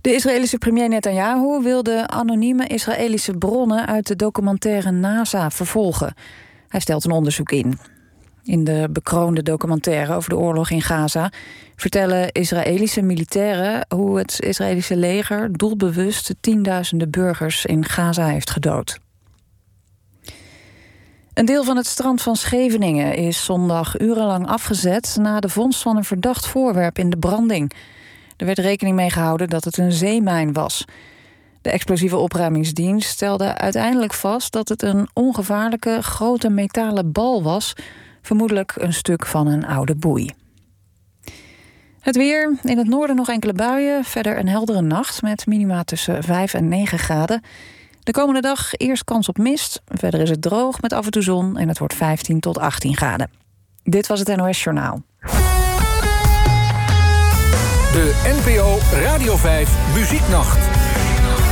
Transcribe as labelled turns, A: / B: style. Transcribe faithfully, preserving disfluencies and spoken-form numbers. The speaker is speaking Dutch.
A: De Israëlische premier Netanyahu wil de anonieme Israëlische bronnen uit de documentaire NASA vervolgen. Hij stelt een onderzoek in. In de bekroonde documentaire over de oorlog in Gaza vertellen Israëlische militairen hoe het Israëlische leger doelbewust tienduizenden burgers in Gaza heeft gedood. Een deel van het strand van Scheveningen is zondag urenlang afgezet na de vondst van een verdacht voorwerp in de branding. Er werd rekening mee gehouden dat het een zeemijn was. De explosieve opruimingsdienst stelde uiteindelijk vast dat het een ongevaarlijke grote metalen bal was, vermoedelijk een stuk van een oude boei. Het weer, in het noorden nog enkele buien, verder een heldere nacht met minima tussen vijf en negen graden. De komende dag eerst kans op mist, verder is het droog met af en toe zon en het wordt vijftien tot achttien graden. Dit was het N O S Journaal.
B: De N P O Radio vijf Muzieknacht.